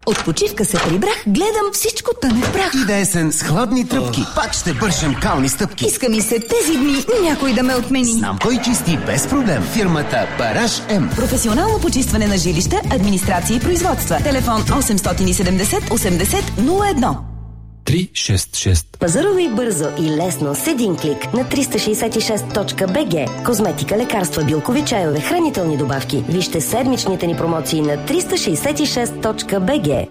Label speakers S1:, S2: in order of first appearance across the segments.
S1: От почивка се прибрах, гледам всичко тъне в прах.
S2: И да есен с хладни тръпки, пак ще бършем кални стъпки.
S1: Иска ми се тези дни някой да ме отмени.
S2: Знам кой чисти без проблем. Фирмата Бараш М.
S1: Професионално почистване на жилища, администрация и производства. Телефон 870 80 01.
S3: 366.
S4: Пазарувай бързо и лесно с един клик на 366.bg. Козметика, лекарства, билкови чайове, хранителни добавки. Вижте седмичните ни промоции на 366.bg.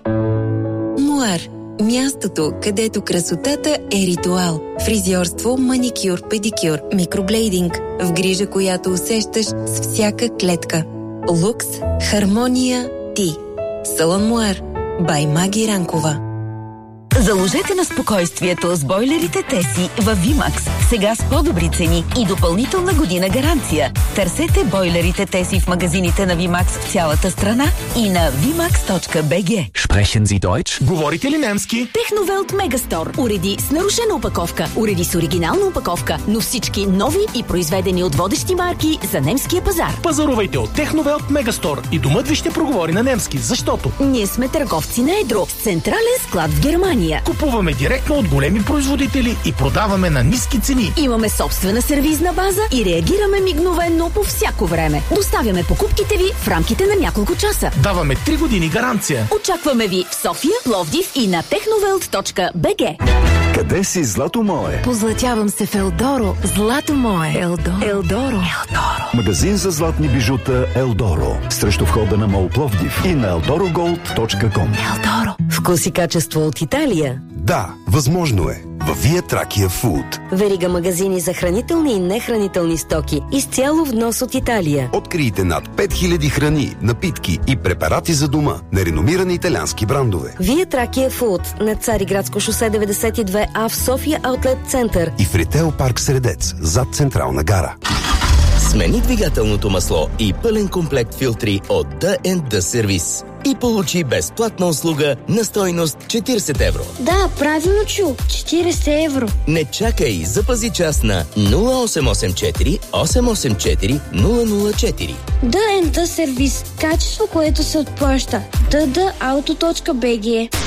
S5: Муар. Мястото, където красотата е ритуал. Фризьорство, маникюр, педикюр, микроблейдинг. В грижа, която усещаш с всяка клетка. Лукс, хармония, ти. Салон Муар. Бай Маги Ранкова.
S1: Заложете на спокойствието с бойлерите Теси във VIMAX. Сега с по-добри цени и допълнителна година гаранция. Търсете бойлерите Теси в магазините на VIMAX в цялата страна и на vimax.bg.
S3: Sprechen Sie Deutsch?
S6: Говорите ли немски?
S7: Техновелт Мегастор. Уреди с нарушена опаковка, уреди с оригинална опаковка, но всички нови и произведени от водещи марки за немския пазар.
S6: Пазарувайте от Техновелт Мегастор и домът ви ще проговори на немски, защото
S7: ние сме търговци на едро с централен склад в Германия.
S6: Купуваме директно от големи производители и продаваме на ниски цени.
S7: Имаме собствена сервизна база и реагираме мигновенно по всяко време. Доставяме покупките ви в рамките на няколко часа.
S6: Даваме 3 години гаранция.
S7: Очакваме ви в София, Пловдив и на technovelt.bg.
S8: Къде си, злато мое?
S5: Позлатявам се в Елдоро. Злато мое. Елдоро.
S8: Магазин за златни бижута Елдоро. Срещу входа на МОЛ Пловдив и на eldorogold.com.
S5: Елдоро.
S4: Вкус и качество от Италия.
S9: Да, възможно е. Във Вие Тракия Фуд.
S4: Верига магазини за хранителни и нехранителни стоки. Изцяло внос от Италия.
S9: Открийте над 5000 храни, напитки и препарати за дома на реномирани италиански брандове.
S4: Вие Тракия Фуд на Цариградско шосе 92А в София Аутлет Център.
S9: И в Ритейл парк Средец, зад Централна гара.
S10: Смени двигателното масло и пълен комплект филтри от D&D сервис. И получи безплатна услуга на стойност 40 евро.
S11: Да, правилно чу. 40 евро.
S10: Не чакай, запази час на 0884 884 004.
S11: D&D сервис. Качество, което се отплаща. ddauto.bg.